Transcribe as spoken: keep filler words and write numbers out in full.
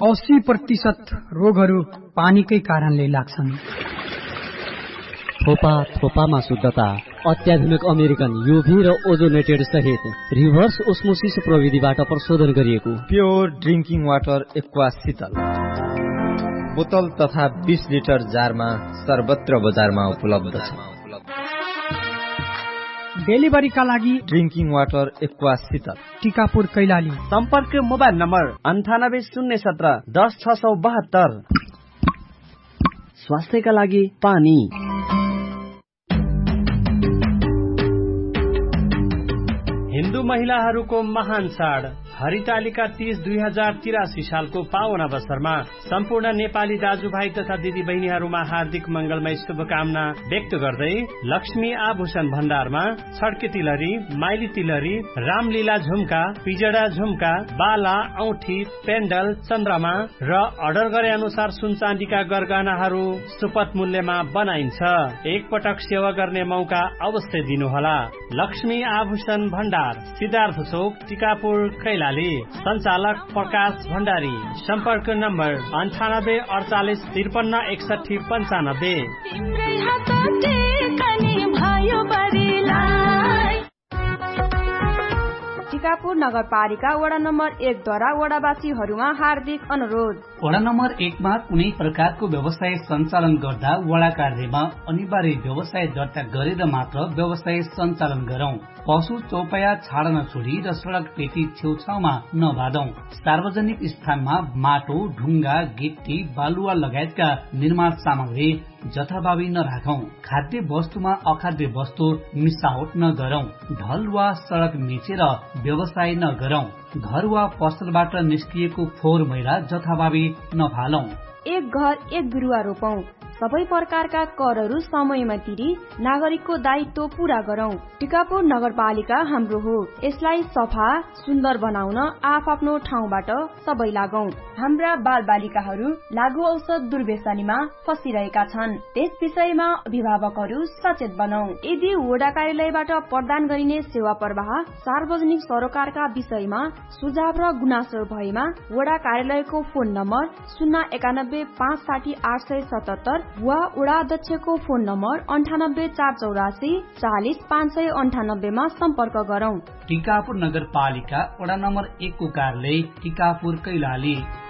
अस्सी प्रतिशत रोगहरू पानीकै कारणले लाग्छन्। थोपा थोपामा शुद्धता, अत्याधुनिक अमेरिकन युभी र ओजोनेटेड सहित रिभर्स ओस्मोसिस प्रविधिबाट प्रशोधन गरिएको प्योर ड्रिंकिङ वाटर एक्वा शीतल बोतल तथा बीस लिटर जारमा सर्वत्र बजारमा उपलब्ध छ। डेलिभरीका लागि ड्रिंकिङ वाटर एक्वा शीतल टिकापुर कैलाली। सम्पर्क मोबाइल नम्बर अन्ठानब्बे शून्य सत्र दस छ सौ बहत्तर। स्वास्थ्यका लागि पानी। हिन्दू महिलाहरूको महान चाड हरितालिका तीज दुई हजार तिरासी सालको पावन अवसरमा सम्पूर्ण नेपाली दाजुभाइ तथा दिदी बहिनीहरूमा हार्दिक मंगलमय शुभकामना व्यक्त गर्दै लक्ष्मी आभूषण भण्डारमा छड्के तिलहरी, माइली तिलहरी, रामलीला झुम्का, पिजडा झुम्का, बाला, औठी, पेन्डल, चन्द्रमा र अर्डर गरे अनुसार सुन चाँदीका गरगहनाहरू सुपथ मूल्यमा बनाइन्छ। एक पटक सेवा गर्ने मौका अवश्य दिनुहोला। लक्ष्मी आभूषण भण्डार, सिद्धार्थ चोक, टिकापुर, कैलाली। संचालक प्रकाश भण्डारी। सम्पर्क नम्बर अन्ठानब्बे अडचालिस त्रिपन्न एकसठी पञ्चानब्बे। टिकापुर नगरपालिका वडा नम्बर एक द्वारा वडावासीहरूमा हार्दिक अनुरोध। वडा नम्बर एकमा कुनै प्रकारको व्यवसाय सञ्चालन गर्दा वडा कार्यमा अनिवार्य व्यवसाय दर्ता गरेर मात्र व्यवसाय सञ्चालन गरौं। पशु चौपाया छाड्न छोडी र सड़क पेटी छेउछाउमा नबाँधौं। सार्वजनिक स्थानमा माटो, ढुङ्गा, गिट्टी, बालुवा लगायतका निर्माण सामग्री जथाभावी नराखौं। खाद्य वस्तुमा अखाद्य वस्तु मिसावट नगरौं। ढल वा सड़क मिचेर व्यवसाय नगरौं। घर वा पसलबाट निस्किएको फोहोर मैला जथाभावी नफालौं। एक घर एक बिरुवा रोपौं। सबै प्रकारका करहरू समयमा तिरी नागरिकको दायित्व पूरा गरौं। टिकापुर नगरपालिका हाम्रो हो, यसलाई सफा सुन्दर बनाउन आफआफ्नो ठाउँबाट सबै लागौं। हाम्रा बाल बालिकाहरू लागु औषध दुर्व्यसनीमा फसिरहेका छन्, त्यस विषयमा अभिभावकहरू सचेत बनौं। यदि वडा कार्यालयबाट प्रदान गरिने सेवा प्रवाह सार्वजनिक सरोकारका विषयमा सुझाव र गुनासो भएमा वडा कार्यालयको फोन नम्बर शून्य एकानब्बे पाँच साठी आठ सय सतहत्तर वा वडा अध्यक्षको फोन नम्बर अन्ठानब्बे चार चौरासी चालिस पाँच सय अन्ठानब्बेमा सम्पर्क गरौं। टिकापुर नगरपालिका वडा नम्बर एक को कार्यालय टिकापुर कैलाली।